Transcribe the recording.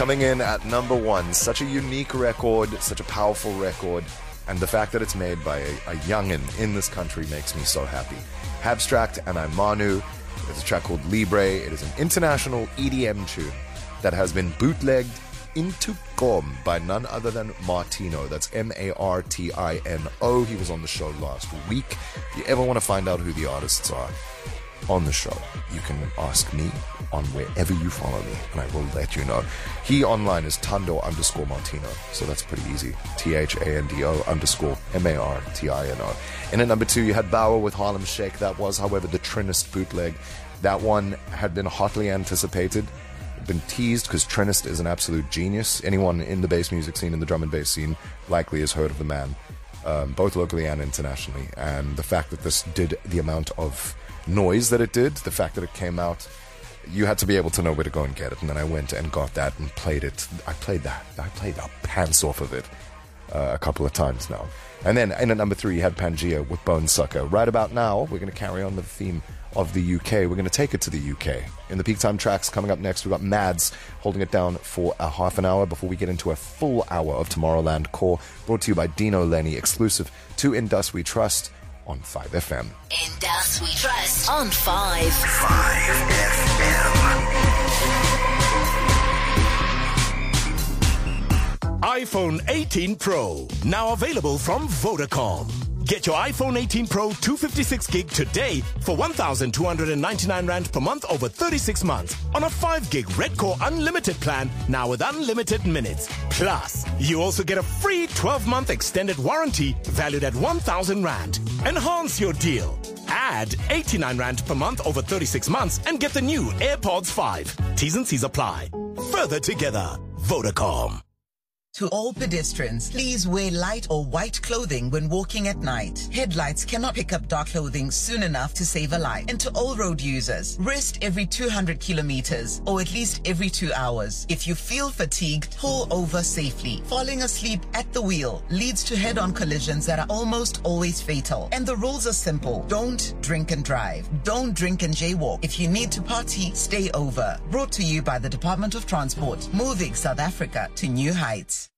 Coming in at number 1, such a unique record, such a powerful record, and the fact that it's made by a youngin' in this country makes me so happy. Abstract and I'm Manu. There's a track called Libre. It is an international EDM tune that has been bootlegged into Gqom by none other than Martino. That's Martino. He was on the show last week. If you ever want to find out who the artists are on the show, you can ask me on wherever you follow me, and I will let you know. He online is Tando_Martino, so that's pretty easy. THANDO_MARTINO. And at number 2, you had Bauer with Harlem Shake. That was, however, the Trinist bootleg. That one had been hotly anticipated, been teased, because Trinist is an absolute genius. Anyone in the bass music scene, in the drum and bass scene, likely has heard of the man, both locally and internationally. And the fact that this did the amount of noise that it did, the fact that it came out, you had to be able to know where to go and get it. And then I went and got that and played it. I played the pants off of it a couple of times now. And then in at number 3, you had Pangea with Bone Sucker. Right about now, we're going to carry on the theme of the UK. We're going to take it to the UK. In the Peak Time tracks coming up next, we've got Mads holding it down for a half an hour before we get into a full hour of Tomorrowland Core, brought to you by Dino Lenny, exclusive to In Dust We Trust on 5FM. In Dust We Trust on 5. 5FM. iPhone 18 Pro, now available from Vodacom. Get your iPhone 18 Pro 256 gig today for 1,299 Rand per month over 36 months on a 5 gig Red Core Unlimited plan, now with unlimited minutes. Plus, you also get a free 12-month extended warranty valued at 1,000 Rand. Enhance your deal. Add 89 Rand per month over 36 months and get the new AirPods 5. T's and C's apply. Further together, Vodacom. To all pedestrians, please wear light or white clothing when walking at night. Headlights cannot pick up dark clothing soon enough to save a life. And to all road users, rest every 200 kilometers or at least every 2 hours. If you feel fatigued, pull over safely. Falling asleep at the wheel leads to head-on collisions that are almost always fatal. And the rules are simple. Don't drink and drive. Don't drink and jaywalk. If you need to party, stay over. Brought to you by the Department of Transport, moving South Africa to new heights.